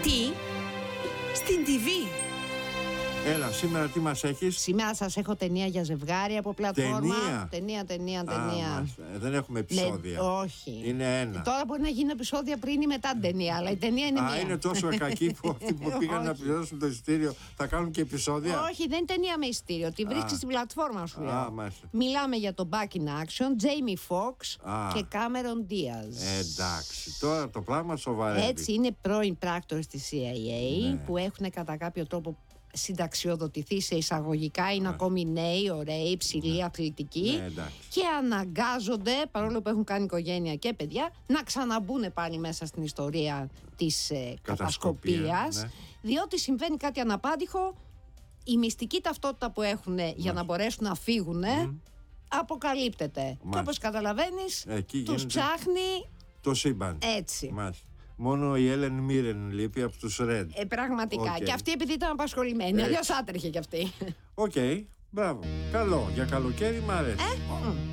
Τι? Στην TV. Έλα, σήμερα τι μας έχεις? Σήμερα σας έχω ταινία για ζευγάρι από πλατφόρμα. Ταινία. Δεν έχουμε επεισόδια. Όχι. Είναι ένα. Τώρα μπορεί να γίνουν επεισόδια πριν ή μετά την ταινία, αλλά η ταινία είναι μία. Είναι τόσο κακή που αυτοί που πήγαν να πληρώσουν το εισιτήριο θα κάνουν και επεισόδια. Όχι, δεν είναι ταινία με εισιτήριο. Τη βρίσκεις στην πλατφόρμα σου λέω. Μιλάμε για το Back in Action, Jamie Foxx και Cameron Diaz. Εντάξει, τώρα το πράγμα σοβαρεύει. Έτσι είναι πρώην πράκτορες της CIA που έχουν κατά κάποιο τρόπο συνταξιοδοτηθεί σε εισαγωγικά, είναι ακόμη νέοι, ωραίοι, ψηλοί, αθλητικοί και αναγκάζονται, παρόλο που έχουν κάνει οικογένεια και παιδιά, να ξαναμπούν πάλι μέσα στην ιστορία της κατασκοπίας, διότι συμβαίνει κάτι αναπάντηχο. Η μυστική ταυτότητα που έχουν για να μπορέσουν να φύγουν αποκαλύπτεται. Και όπως καταλαβαίνεις, τους ψάχνει το σύμπαν. Έτσι. Μάλιστα. Μόνο η Έλεν Μίρεν λείπει από τους Ρεντ. Πραγματικά. Και αυτή επειδή ήταν απασχολημένη. Αλλιώς άτρεχε κι αυτή. Οκ, μπράβο. Καλό. Για καλοκαίρι μ' αρέσει.